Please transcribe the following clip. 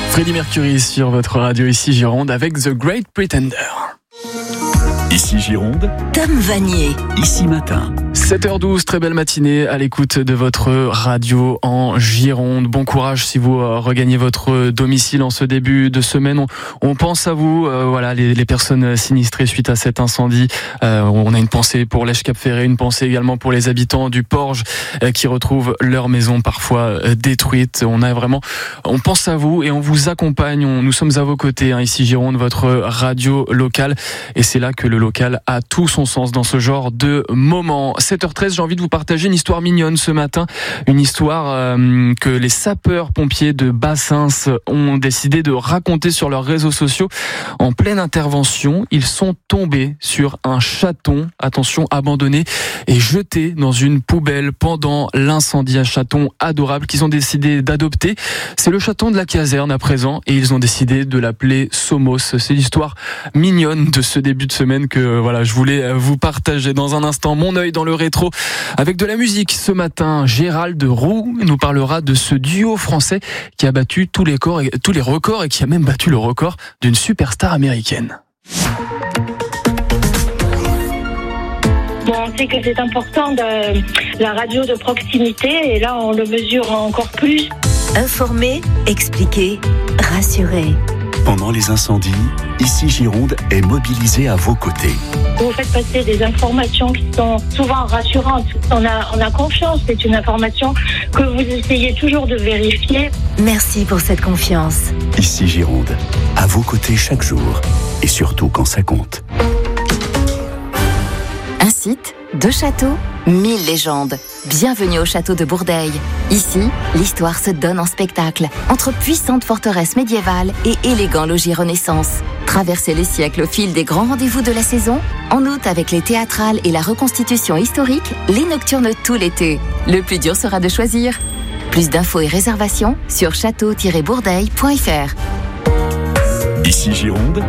Freddie Mercury sur votre radio ici Gironde avec The Great Pretender. Ici Gironde, Tom Vanier. Ici Matin. 7h12, très belle matinée à l'écoute de votre radio en Gironde. Bon courage si vous regagnez votre domicile en ce début de semaine. On pense à vous, voilà, les personnes sinistrées suite à cet incendie. On a une pensée pour l'Èche-Cap-Ferré, une pensée également pour les habitants du Porge qui retrouvent leur maison parfois détruite. On pense à vous et on vous accompagne. Nous sommes à vos côtés, ici Gironde, votre radio locale. Et c'est là que le local a tout son sens dans ce genre de moment. 7h13, j'ai envie de vous partager une histoire mignonne ce matin. Une histoire que les sapeurs-pompiers de Bassins ont décidé de raconter sur leurs réseaux sociaux. En pleine intervention, ils sont tombés sur un chaton, attention, abandonné et jeté dans une poubelle pendant l'incendie. Un chaton adorable qu'ils ont décidé d'adopter. C'est le chaton de la caserne à présent et ils ont décidé de l'appeler Somos. C'est l'histoire mignonne de ce début de semaine que je voulais vous partager. Dans un instant, mon œil dans le rétro avec de la musique. Ce matin, Gérald Roux nous parlera de ce duo français qui a battu tous les records et qui a même battu le record d'une superstar américaine. On sait que c'est important la radio de proximité et là on le mesure encore plus. Informer, expliquer, rassurer. Pendant les incendies, Ici Gironde est mobilisé à vos côtés. Vous faites passer des informations qui sont souvent rassurantes. On a confiance, c'est une information que vous essayez toujours de vérifier. Merci pour cette confiance. Ici Gironde, à vos côtés chaque jour et surtout quand ça compte. Un site, 2 châteaux, 1000 légendes. Bienvenue au château de Bourdeil. Ici, l'histoire se donne en spectacle, entre puissantes forteresses médiévales et élégants logis Renaissance. Traversez les siècles au fil des grands rendez-vous de la saison. En août, avec les théâtrales et la reconstitution historique, les nocturnes tout l'été. Le plus dur sera de choisir. Plus d'infos et réservations sur château-bourdeil.fr. Ici Gironde,